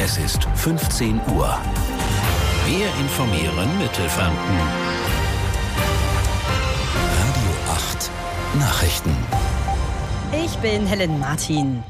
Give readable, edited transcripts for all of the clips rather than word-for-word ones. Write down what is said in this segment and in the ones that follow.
Es ist 15 Uhr. Wir informieren Mittelfranken. Radio 8 Nachrichten. Ich bin Helen Martin.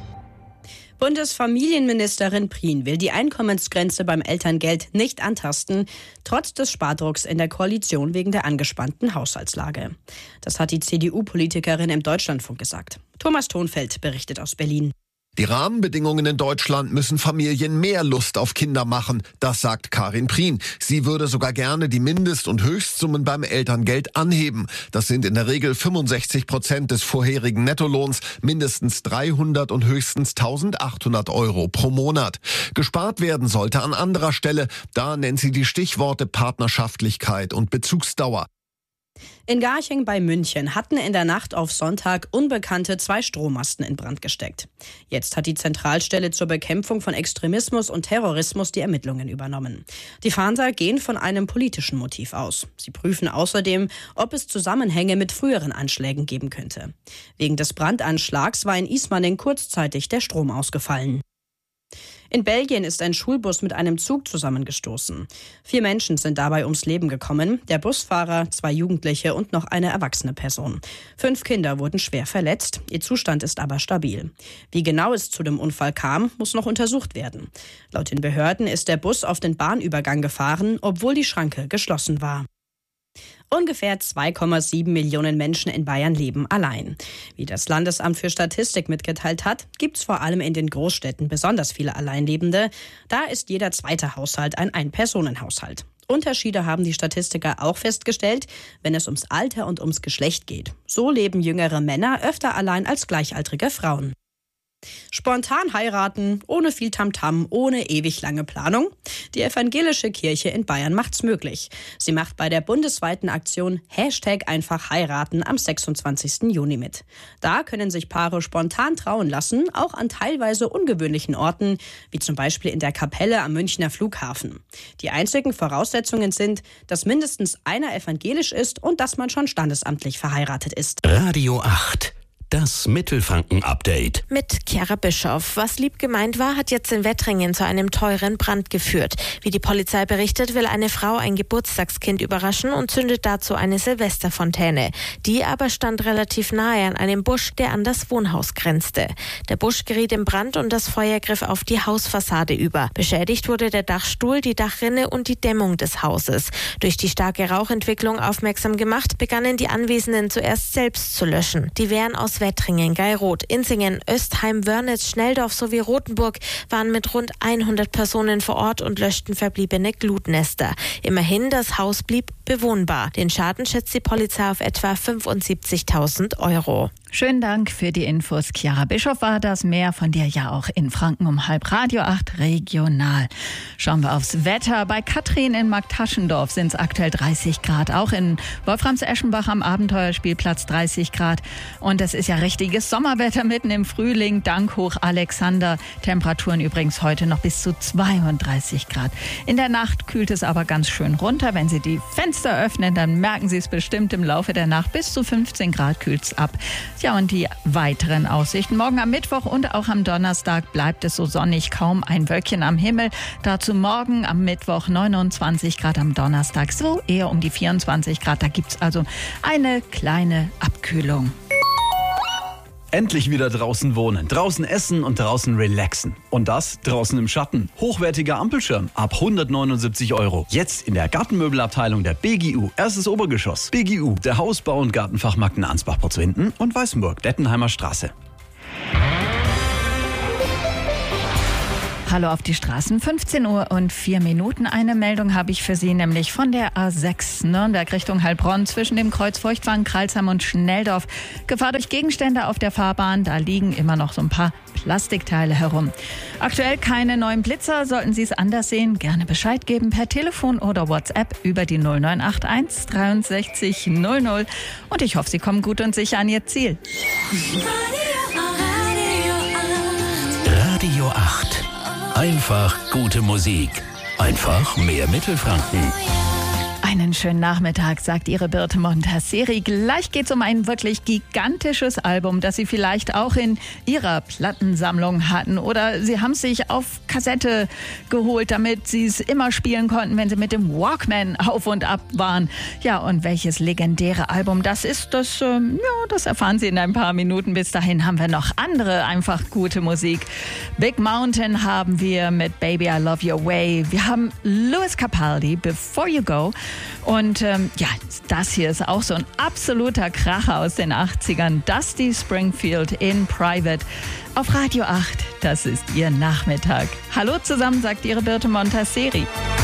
Bundesfamilienministerin Prien will die Einkommensgrenze beim Elterngeld nicht antasten, trotz des Spardrucks in der Koalition wegen der angespannten Haushaltslage. Das hat die CDU-Politikerin im Deutschlandfunk gesagt. Thomas Thonfeld berichtet aus Berlin. Die Rahmenbedingungen in Deutschland müssen Familien mehr Lust auf Kinder machen, das sagt Karin Prien. Sie würde sogar gerne die Mindest- und Höchstsummen beim Elterngeld anheben. Das sind in der Regel 65% des vorherigen Nettolohns, mindestens 300 und höchstens 1.800 Euro pro Monat. Gespart werden sollte an anderer Stelle. Da nennt sie die Stichworte Partnerschaftlichkeit und Bezugsdauer. In Garching bei München hatten in der Nacht auf Sonntag Unbekannte 2 Strommasten in Brand gesteckt. Jetzt hat die Zentralstelle zur Bekämpfung von Extremismus und Terrorismus die Ermittlungen übernommen. Die Fahnder gehen von einem politischen Motiv aus. Sie prüfen außerdem, ob es Zusammenhänge mit früheren Anschlägen geben könnte. Wegen des Brandanschlags war in Ismaning kurzzeitig der Strom ausgefallen. In Belgien ist ein Schulbus mit einem Zug zusammengestoßen. 4 Menschen sind dabei ums Leben gekommen, der Busfahrer, 2 Jugendliche und noch eine erwachsene Person. 5 Kinder wurden schwer verletzt, ihr Zustand ist aber stabil. Wie genau es zu dem Unfall kam, muss noch untersucht werden. Laut den Behörden ist der Bus auf den Bahnübergang gefahren, obwohl die Schranke geschlossen war. Ungefähr 2,7 Millionen Menschen in Bayern leben allein. Wie das Landesamt für Statistik mitgeteilt hat, gibt es vor allem in den Großstädten besonders viele Alleinlebende. Da ist jeder zweite Haushalt ein Ein-Personen-Haushalt. Unterschiede haben die Statistiker auch festgestellt, wenn es ums Alter und ums Geschlecht geht. So leben jüngere Männer öfter allein als gleichaltrige Frauen. Spontan heiraten, ohne viel Tamtam, ohne ewig lange Planung. Die evangelische Kirche in Bayern macht's möglich. Sie macht bei der bundesweiten Aktion #einfachheiraten am 26. Juni mit. Da können sich Paare spontan trauen lassen, auch an teilweise ungewöhnlichen Orten, wie zum Beispiel in der Kapelle am Münchner Flughafen. Die einzigen Voraussetzungen sind, dass mindestens einer evangelisch ist und dass man schon standesamtlich verheiratet ist. Radio 8. Das Mittelfranken-Update. Mit Chiara Bischoff. Was lieb gemeint war, hat jetzt in Wettringen zu einem teuren Brand geführt. Wie die Polizei berichtet, will eine Frau ein Geburtstagskind überraschen und zündet dazu eine Silvesterfontäne. Die aber stand relativ nahe an einem Busch, der an das Wohnhaus grenzte. Der Busch geriet in Brand und das Feuer griff auf die Hausfassade über. Beschädigt wurde der Dachstuhl, die Dachrinne und die Dämmung des Hauses. Durch die starke Rauchentwicklung aufmerksam gemacht, begannen die Anwesenden zuerst selbst zu löschen. Die Wehren aus Wettringen, Geilroth, Insingen, Östheim, Wörnitz, Schnelldorf sowie Rothenburg waren mit rund 100 Personen vor Ort und löschten verbliebene Glutnester. Immerhin, das Haus blieb bewohnbar. Den Schaden schätzt die Polizei auf etwa 75.000 Euro. Schönen Dank für die Infos. Chiara Bischoff war das. Mehr von dir ja auch in Franken um 7:30 Radio 8 regional. Schauen wir aufs Wetter. Bei Katrin in Marktaschendorf sind es aktuell 30 Grad. Auch in Wolframs-Eschenbach am Abenteuerspielplatz 30 Grad. Und es ist ja richtiges Sommerwetter mitten im Frühling. Dank Hoch Alexander. Temperaturen übrigens heute noch bis zu 32 Grad. In der Nacht kühlt es aber ganz schön runter. Wenn Sie die Fenster öffnen, dann merken Sie es bestimmt im Laufe der Nacht. Bis zu 15 Grad kühlt es ab. Ja, und die weiteren Aussichten. Morgen am Mittwoch und auch am Donnerstag bleibt es so sonnig, kaum ein Wölkchen am Himmel. Dazu morgen am Mittwoch 29 Grad, am Donnerstag so eher um die 24 Grad. Da gibt es also eine kleine Abkühlung. Endlich wieder draußen wohnen, draußen essen und draußen relaxen. Und das draußen im Schatten. Hochwertiger Ampelschirm ab 179 Euro. Jetzt in der Gartenmöbelabteilung der BGU. Erstes Obergeschoss. BGU, der Hausbau- und Gartenfachmarkt in Ansbach-Potzwinden und Weißenburg, Dettenheimer Straße. Hallo auf die Straßen, 15:04 Uhr. Eine Meldung habe ich für Sie, nämlich von der A6 Nürnberg Richtung Heilbronn zwischen dem Kreuz Feuchtwangen, Kralsheim und Schnelldorf. Gefahr durch Gegenstände auf der Fahrbahn, da liegen immer noch so ein paar Plastikteile herum. Aktuell keine neuen Blitzer, sollten Sie es anders sehen, gerne Bescheid geben per Telefon oder WhatsApp über die 0981 63 00. Und ich hoffe, Sie kommen gut und sicher an Ihr Ziel. Radio 8. Einfach gute Musik. Einfach mehr Mittelfranken. Einen schönen Nachmittag, sagt Ihre Birte Montasseri. Gleich geht es um ein wirklich gigantisches Album, das Sie vielleicht auch in Ihrer Plattensammlung hatten. Oder Sie haben es sich auf Kassette geholt, damit Sie es immer spielen konnten, wenn Sie mit dem Walkman auf und ab waren. Ja, und welches legendäre Album das ist, das erfahren Sie in ein paar Minuten. Bis dahin haben wir noch andere einfach gute Musik. Big Mountain haben wir mit Baby I Love Your Way. Wir haben Lewis Capaldi, Before You Go. Und das hier ist auch so ein absoluter Kracher aus den 80ern. Dusty Springfield in Private auf Radio 8. Das ist Ihr Nachmittag. Hallo zusammen, sagt Ihre Birte Montasseri.